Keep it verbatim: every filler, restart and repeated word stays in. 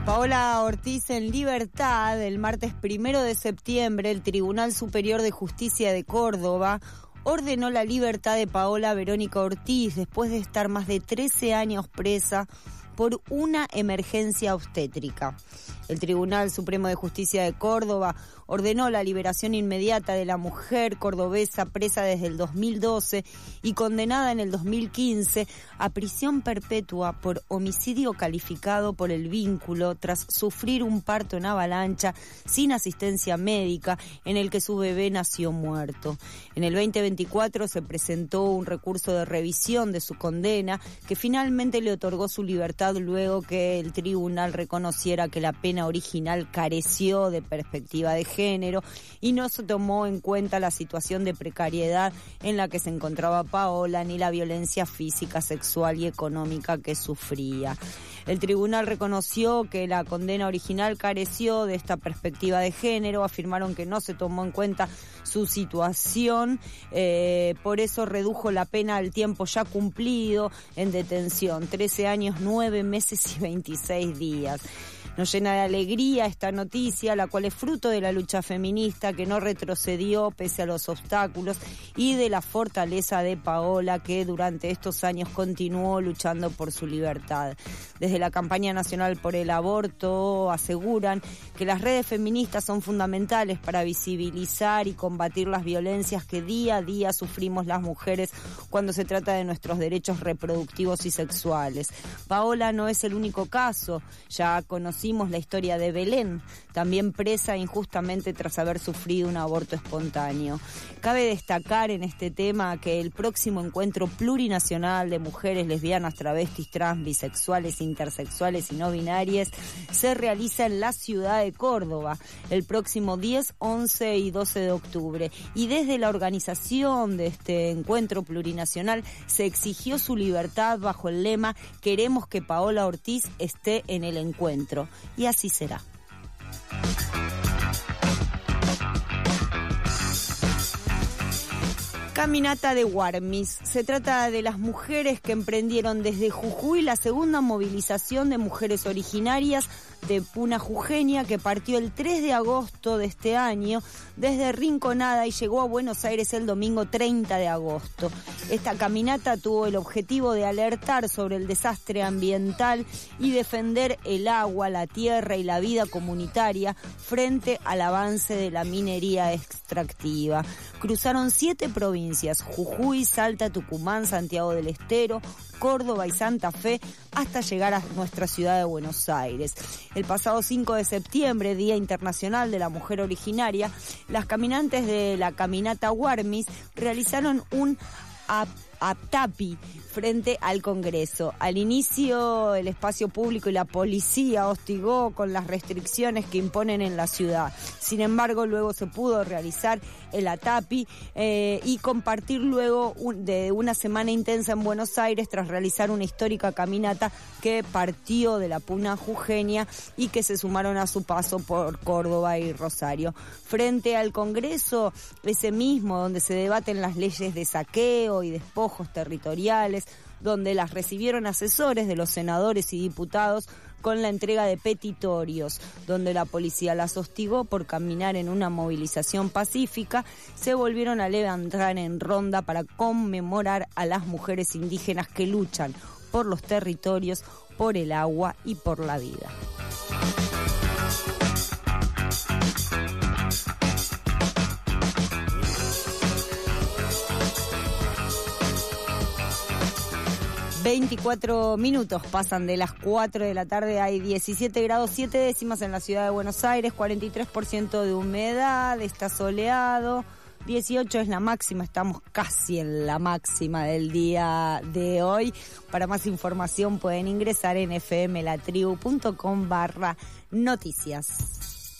Paola Ortiz en libertad. El martes primero de septiembre, el Tribunal Superior de Justicia de Córdoba ordenó la libertad de Paola Verónica Ortiz después de estar más de trece años presa por una emergencia obstétrica. El Tribunal Supremo de Justicia de Córdoba ordenó la liberación inmediata de la mujer cordobesa presa desde el dos mil doce y condenada en el dos mil quince a prisión perpetua por homicidio calificado por el vínculo tras sufrir un parto en avalancha sin asistencia médica en el que su bebé nació muerto. En el veinte veinticuatro se presentó un recurso de revisión de su condena que finalmente le otorgó su libertad luego que el tribunal reconociera que la pena original careció de perspectiva de género y no se tomó en cuenta la situación de precariedad en la que se encontraba Paola ni la violencia física, sexual y económica que sufría. El tribunal reconoció que la condena original careció de esta perspectiva de género, afirmaron que no se tomó en cuenta su situación, eh, por eso redujo la pena al tiempo ya cumplido en detención, trece años, nueve meses y veintiséis días. Nos llena de alegría esta noticia, la cual es fruto de la lucha feminista que no retrocedió pese a los obstáculos y de la fortaleza de Paola que durante estos años continuó luchando por su libertad. Desde la campaña nacional por el aborto aseguran que las redes feministas son fundamentales para visibilizar y combatir las violencias que día a día sufrimos las mujeres cuando se trata de nuestros derechos reproductivos y sexuales. Paola no es el único caso, ya conocimos la historia de Belén, también presa injustamente tras haber sufrido un aborto espontáneo. Cabe destacar en este tema que el próximo encuentro plurinacional de mujeres lesbianas, travestis, trans, bisexuales, intersexuales y no binarias se realiza en la ciudad de Córdoba el próximo diez, once y doce de octubre. Y desde la organización de este encuentro plurinacional se exigió su libertad bajo el lema "Queremos que Paola Ortiz esté en el encuentro". Y así será. Caminata de Warmis. Se trata de las mujeres que emprendieron desde Jujuy la segunda movilización de mujeres originarias de Puna Jujeña que partió el tres de agosto de este año desde Rinconada y llegó a Buenos Aires el domingo treinta de agosto. Esta caminata tuvo el objetivo de alertar sobre el desastre ambiental y defender el agua, la tierra y la vida comunitaria frente al avance de la minería extractiva. Cruzaron siete provincias: Jujuy, Salta, Tucumán, Santiago del Estero, Córdoba y Santa Fe, hasta llegar a nuestra ciudad de Buenos Aires. El pasado cinco de septiembre, Día Internacional de la Mujer Originaria, las caminantes de la Caminata Warmis realizaron un ap APTAPI frente al Congreso. Al inicio, el espacio público y la policía hostigó con las restricciones que imponen en la ciudad. Sin embargo, luego se pudo realizar el ATAPI eh, y compartir luego un, de una semana intensa en Buenos Aires tras realizar una histórica caminata que partió de la Puna Jujeña y que se sumaron a su paso por Córdoba y Rosario. Frente al Congreso, ese mismo donde se debaten las leyes de saqueo y despojo territoriales, donde las recibieron asesores de los senadores y diputados con la entrega de petitorios, donde la policía las hostigó por caminar en una movilización pacífica, se volvieron a levantar en ronda para conmemorar a las mujeres indígenas que luchan por los territorios, por el agua y por la vida. veinticuatro minutos pasan de las cuatro de la tarde, hay diecisiete grados siete décimas en la ciudad de Buenos Aires, cuarenta y tres por ciento de humedad, está soleado, dieciocho es la máxima, estamos casi en la máxima del día de hoy. Para más información pueden ingresar en fmlatribu punto com barra noticias.